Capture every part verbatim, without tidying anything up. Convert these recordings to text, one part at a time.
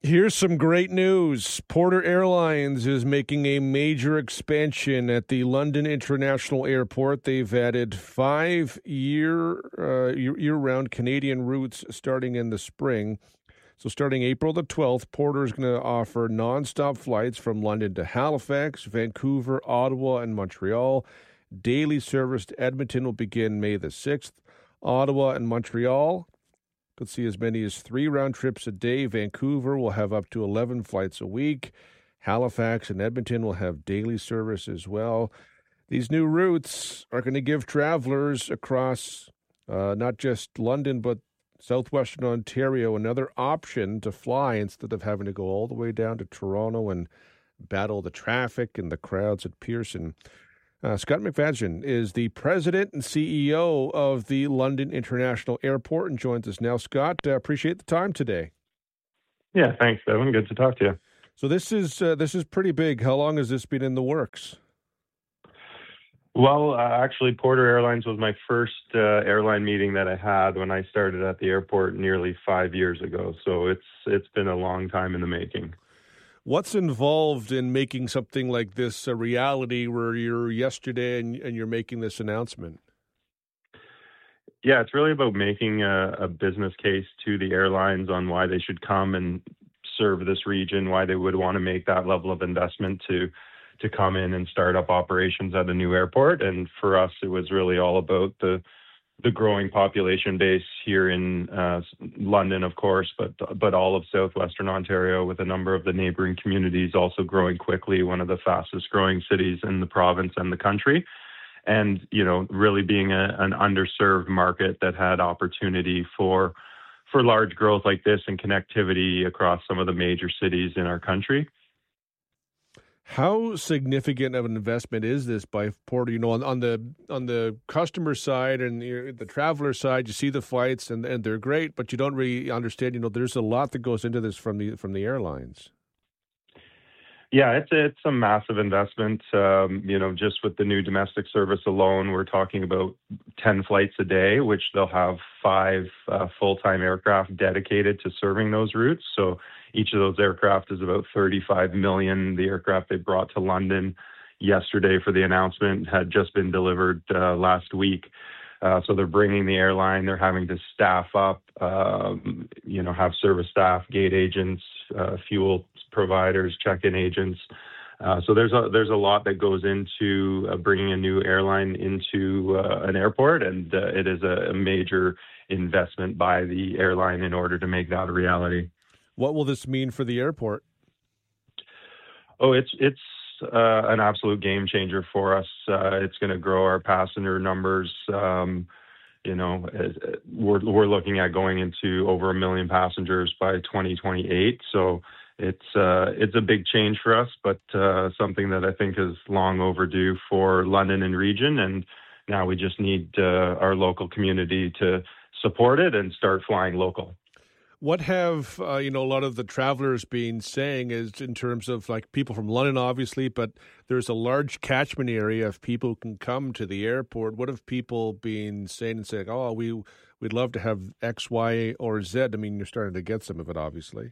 Here's some great news. Porter Airlines is making a major expansion at the London International Airport. They've added five year, uh, year-round Canadian routes starting in the spring. So starting April the twelfth, Porter is going to offer nonstop flights from London to Halifax, Vancouver, Ottawa, and Montreal. Daily service to Edmonton will begin May the sixth. Ottawa and Montreal could see as many as three round trips a day. Vancouver will have up to eleven flights a week. Halifax and Edmonton will have daily service as well. These new routes are going to give travelers across uh, not just London, but southwestern Ontario another option to fly instead of having to go all the way down to Toronto and battle the traffic and the crowds at Pearson. Uh, Scott McFadgen is the president and C E O of the London International Airport and joins us now. Scott, uh, appreciate the time today. Yeah, thanks, Evan. Good to talk to you. So this is uh, this is pretty big. How long has this been in the works? Well, uh, actually, Porter Airlines was my first uh, airline meeting that I had when I started at the airport nearly five years ago. So it's it's been a long time in the making. What's involved in making something like this a reality where you're yesterday and, and you're making this announcement? Yeah, it's really about making a, a business case to the airlines on why they should come and serve this region, why they would want to make that level of investment to to come in and start up operations at a new airport. And for us, it was really all about the the growing population base here in uh, London, of course, but but all of southwestern Ontario, with a number of the neighboring communities also growing quickly, one of the fastest growing cities in the province and the country. And, you know, really being a, an underserved market that had opportunity for for large growth like this and connectivity across some of the major cities in our country. How significant of an investment is this by Porter? You know, on, on the on the customer side and the, the traveler side, you see the flights and, and they're great, but you don't really understand. You know, there's a lot that goes into this from the from the airlines. Yeah, it's it's a massive investment. Um, you know, just with the new domestic service alone, we're talking about ten flights a day, which they'll have five uh, full-time aircraft dedicated to serving those routes. So each of those aircraft is about thirty-five million. The aircraft they brought to London yesterday for the announcement had just been delivered uh, last week. Uh, so they're bringing the airline. They're having to staff up, um, you know, have service staff, gate agents, uh, fuel providers, check-in agents. Uh, so there's a there's a lot that goes into uh, bringing a new airline into uh, an airport, and uh, it is a, a major investment by the airline in order to make that a reality. What will this mean for the airport? Oh, it's it's uh, an absolute game changer for us. Uh, it's going to grow our passenger numbers. Um, you know, we're we're looking at going into over a million passengers by twenty twenty-eight. So it's uh, it's a big change for us, but uh, something that I think is long overdue for London and region. And now we just need uh, our local community to support it and start flying local. What have, uh, you know, a lot of the travelers been saying is in terms of like people from London, obviously, but there's a large catchment area of people who can come to the airport. What have people been saying and saying, oh, we, we'd love to have X, Y, or Z? I mean, you're starting to get some of it, obviously.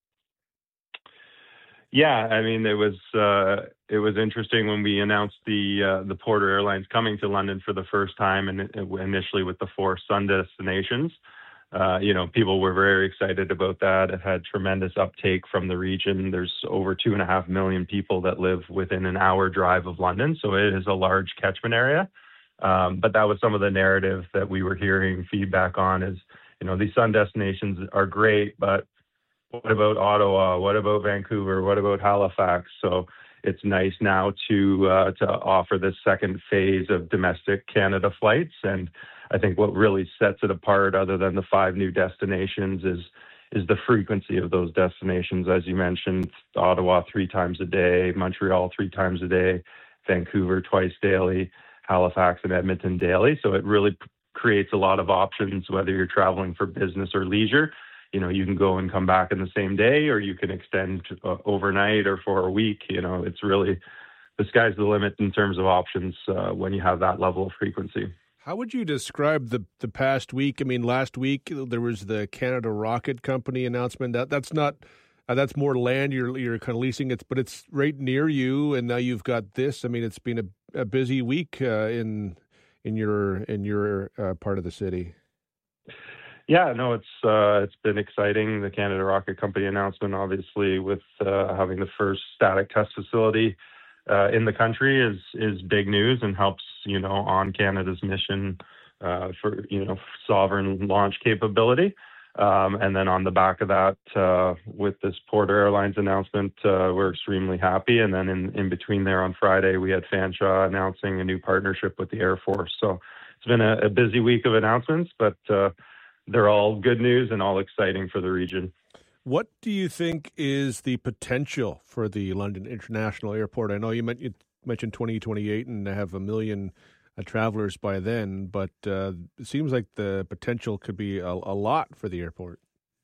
Yeah, I mean, it was uh, it was interesting when we announced the uh, the Porter Airlines coming to London for the first time, and initially with the four sun destinations. Uh, you know, people were very excited about that. It had tremendous uptake from the region. There's over two and a half million people that live within an hour drive of London, so it is a large catchment area. Um, but that was some of the narrative that we were hearing feedback on is, you know, these sun destinations are great, but what about Ottawa? What about Vancouver? What about Halifax? So it's nice now to uh, to offer this second phase of domestic Canada flights. And I think what really sets it apart, other than the five new destinations, is is the frequency of those destinations. As you mentioned, Ottawa three times a day, Montreal three times a day, Vancouver twice daily, Halifax and Edmonton daily. So it really p- creates a lot of options, whether you're traveling for business or leisure. You know, you can go and come back in the same day, or you can extend uh, overnight or for a week. You know, it's really, the sky's the limit in terms of options uh, when you have that level of frequency. How would you describe the, the past week? I mean, last week there was the Canada Rocket Company announcement. That that's not uh, that's more land you're you're kind of leasing. It's but it's right near you, and now you've got this. I mean, it's been a, a busy week uh, in in your in your uh, part of the city. Yeah, no, it's uh, it's been exciting. The Canada Rocket Company announcement, obviously, with uh, having the first static test facility uh, in the country, is is big news and helps you know on Canada's mission uh, for you know sovereign launch capability. Um, and then on the back of that, uh, with this Porter Airlines announcement, uh, we're extremely happy. And then in, in between there on Friday, we had Fanshawe announcing a new partnership with the Air Force. So it's been a, a busy week of announcements, but uh, they're all good news and all exciting for the region. What do you think is the potential for the London International Airport? I know you, meant, you mentioned twenty twenty-eight and have a million Uh, travelers by then, but uh, it seems like the potential could be a, a lot for the airport.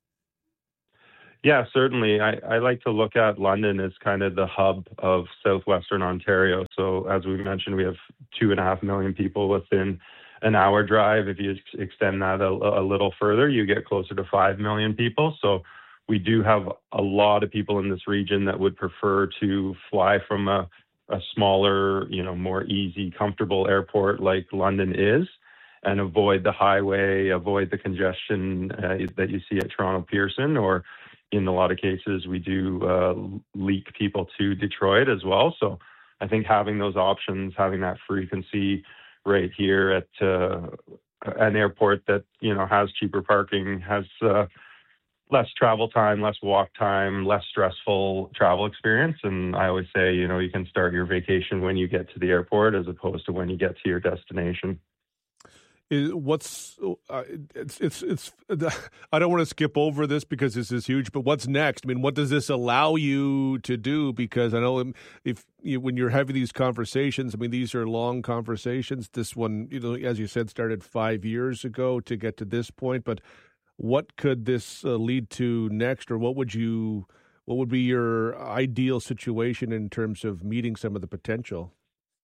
Yeah, certainly. I, I like to look at London as kind of the hub of southwestern Ontario. So as we mentioned, we have two and a half million people within an hour drive. If you ex- extend that a, a little further, you get closer to five million people. So we do have a lot of people in this region that would prefer to fly from a a smaller, you know, more easy, comfortable airport like London is, and avoid the highway, avoid the congestion uh, that you see at Toronto Pearson, or in a lot of cases, we do uh, leak people to Detroit as well. So I think having those options, having that frequency right here at uh, an airport that, you know, has cheaper parking, has uh, less travel time, less walk time, less stressful travel experience. And I always say, you know, you can start your vacation when you get to the airport as opposed to when you get to your destination. What's uh, it's it's it's I don't want to skip over this because this is huge, but what's next? I mean, what does this allow you to do? Because I know if you, when you're having these conversations, I mean, these are long conversations. This one, you know, as you said, started five years ago to get to this point, but what could this uh, lead to next, or what would you, what would be your ideal situation in terms of meeting some of the potential?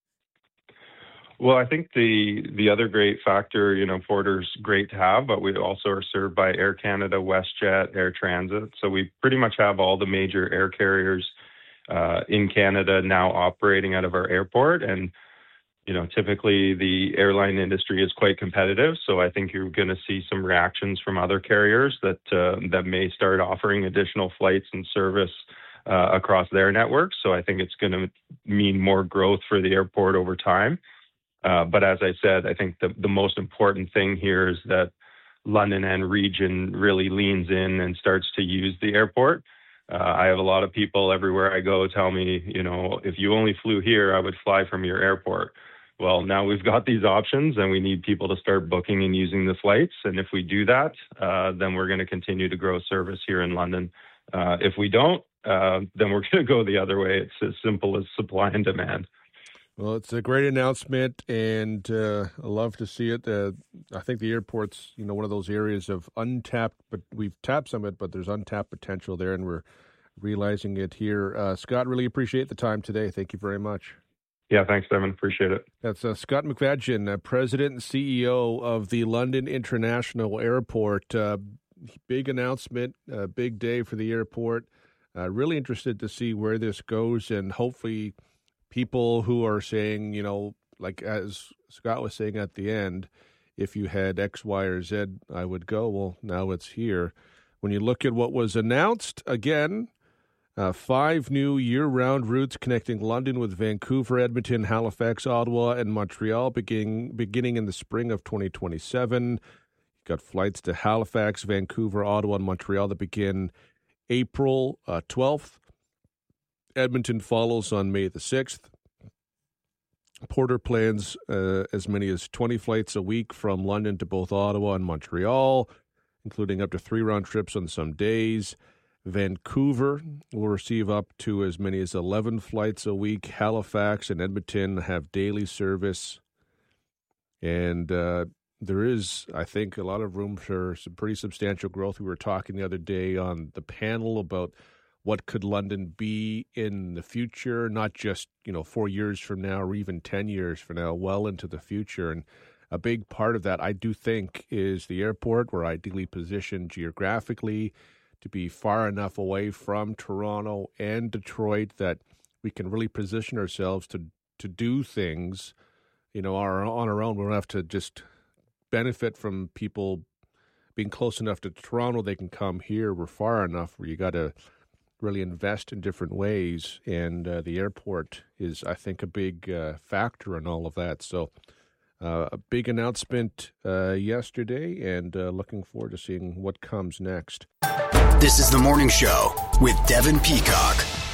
Well, I think the the other great factor, you know, Porter's great to have, but we also are served by Air Canada, WestJet, Air Transit. So we pretty much have all the major air carriers uh, in Canada now operating out of our airport. And you know, typically the airline industry is quite competitive, so I think you're going to see some reactions from other carriers that uh, that may start offering additional flights and service uh, across their networks. So I think it's going to mean more growth for the airport over time. Uh, but as I said, I think the, the most important thing here is that London and region really leans in and starts to use the airport. Uh, I have a lot of people everywhere I go tell me, you know, if you only flew here, I would fly from your airport. Well, now we've got these options and we need people to start booking and using the flights. And if we do that, uh, then we're going to continue to grow service here in London. Uh, if we don't, uh, then we're going to go the other way. It's as simple as supply and demand. Well, it's a great announcement, and uh, I love to see it. Uh, I think the airport's, you know, one of those areas of untapped, but we've tapped some of it, but there's untapped potential there, and we're realizing it here. Uh, Scott, really appreciate the time today. Thank you very much. Yeah, thanks, Devin. Appreciate it. That's uh, Scott McFadgen, uh, President and C E O of the London International Airport. Uh, big announcement, uh, big day for the airport. Uh, really interested to see where this goes, and hopefully people who are saying, you know, like as Scott was saying at the end, if you had X, Y, or Z, I would go. Well, now it's here. When you look at what was announced, again, Uh, five new year-round routes connecting London with Vancouver, Edmonton, Halifax, Ottawa, and Montreal beginning, beginning in the spring of twenty twenty-seven. You've got flights to Halifax, Vancouver, Ottawa, and Montreal that begin April uh, twelfth. Edmonton follows on May the sixth. Porter plans uh, as many as twenty flights a week from London to both Ottawa and Montreal, including up to three round trips on some days. Vancouver will receive up to as many as eleven flights a week. Halifax and Edmonton have daily service. And uh, there is, I think, a lot of room for some pretty substantial growth. We were talking the other day on the panel about what could London be in the future, not just, you know, four years from now or even ten years from now, well into the future. And a big part of that, I do think, is the airport. We're ideally positioned geographically to be far enough away from Toronto and Detroit that we can really position ourselves to to do things, you know, our, on our own. We don't have to just benefit from people being close enough to Toronto. They can come here. We're far enough where you got to really invest in different ways, and uh, the airport is, I think, a big uh, factor in all of that. So uh, a big announcement uh, yesterday, and uh, looking forward to seeing what comes next. This is The Morning Show with Devin Peacock.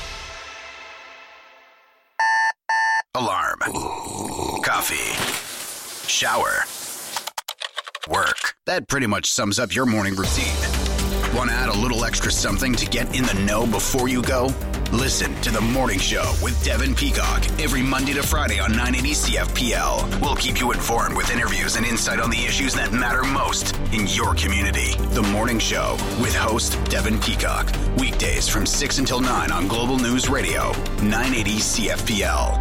Alarm. Coffee. Shower. Work. That pretty much sums up your morning routine. Want to add a little extra something to get in the know before you go? Listen to The Morning Show with Devin Peacock every Monday to Friday on nine eighty C F P L. We'll keep you informed with interviews and insight on the issues that matter most in your community. The Morning Show with host Devin Peacock. Weekdays from six until nine on Global News Radio, nine eighty C F P L.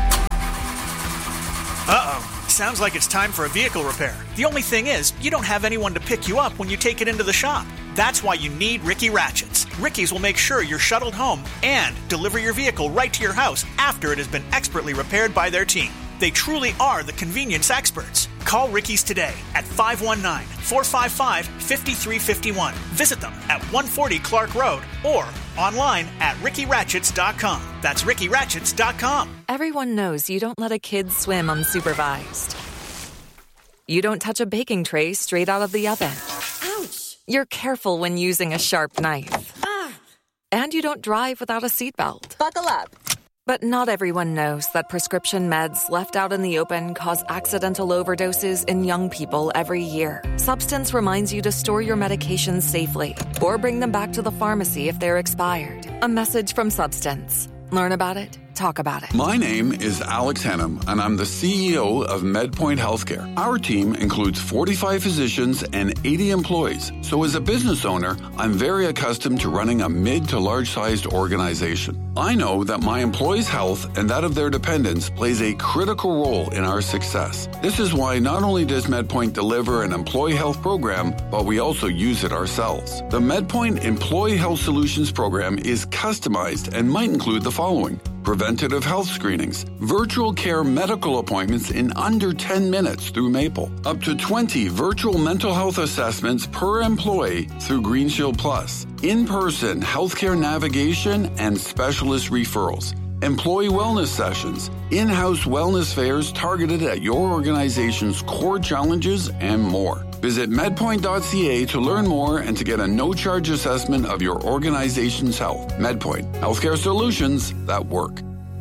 Uh-oh. Sounds like it's time for a vehicle repair. The only thing is, you don't have anyone to pick you up when you take it into the shop. That's why you need Ricky Ratchets. Ricky's will make sure you're shuttled home and deliver your vehicle right to your house after it has been expertly repaired by their team. They truly are the convenience experts. Call Ricky's today at five one nine, four five five, five three five one. Visit them at one forty Clark Road or online at ricky ratchets dot com. That's ricky ratchets dot com. Everyone knows you don't let a kid swim unsupervised. You don't touch a baking tray straight out of the oven. Ouch! You're careful when using a sharp knife. Ah! And you don't drive without a seatbelt. Buckle up. But not everyone knows that prescription meds left out in the open cause accidental overdoses in young people every year. Substance reminds you to store your medications safely or bring them back to the pharmacy if they're expired. A message from Substance. Learn about it. Talk about it. My name is Alex Hannum, and I'm the C E O of MedPoint Healthcare. Our team includes forty-five physicians and eighty employees. So as a business owner, I'm very accustomed to running a mid to large-sized organization. I know that my employees' health and that of their dependents plays a critical role in our success. This is why not only does MedPoint deliver an employee health program, but we also use it ourselves. The MedPoint Employee Health Solutions program is customized and might include the following: preventative health screenings, virtual care medical appointments in under ten minutes through Maple, up to twenty virtual mental health assessments per employee through Green Shield Plus, in-person healthcare navigation and specialist referrals, employee wellness sessions, in-house wellness fairs targeted at your organization's core challenges, and more. Visit medpoint dot c a to learn more and to get a no-charge assessment of your organization's health. MedPoint, healthcare solutions that work.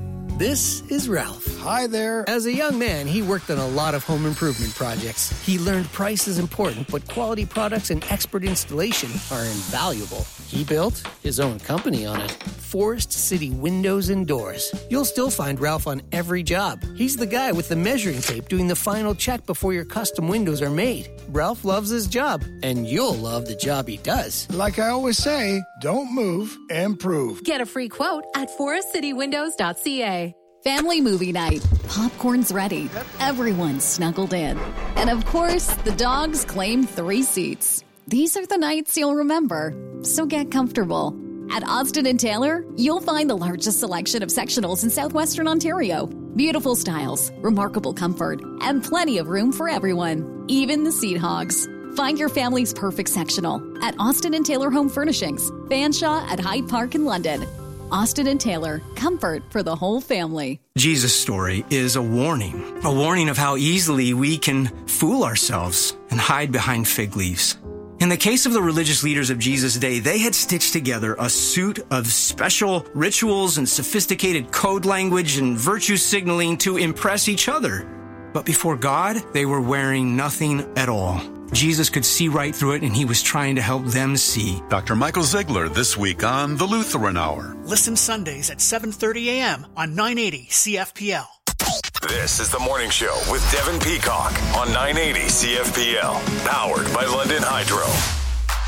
This is Ralph. Hi there. As a young man, he worked on a lot of home improvement projects. He learned price is important, but quality products and expert installation are invaluable. He built his own company on it. Forest City Windows and Doors. You'll still find Ralph on every job. He's the guy with the measuring tape doing the final check before your custom windows are made. Ralph loves his job, and you'll love the job he does. Like I always say, don't move, improve. Get a free quote at forest city windows dot c a. Family movie night. Popcorn's ready. Everyone's snuggled in. And of course, the dogs claim three seats. These are the nights you'll remember. So get comfortable. At Austin and Taylor, you'll find the largest selection of sectionals in southwestern Ontario. Beautiful styles, remarkable comfort, and plenty of room for everyone, even the seat hogs. Find your family's perfect sectional at Austin and Taylor Home Furnishings, Fanshawe at Hyde Park in London. Austin and Taylor, comfort for the whole family. Jesus' story is a warning, a warning of how easily we can fool ourselves and hide behind fig leaves. In the case of the religious leaders of Jesus' day, they had stitched together a suit of special rituals and sophisticated code language and virtue signaling to impress each other. But before God, they were wearing nothing at all. Jesus could see right through it, and he was trying to help them see. Doctor Michael Ziegler this week on The Lutheran Hour. Listen Sundays at seven thirty a.m. on nine eighty C F P L. This is The Morning Show with Devin Peacock on nine eighty C F P L, powered by London Hydro.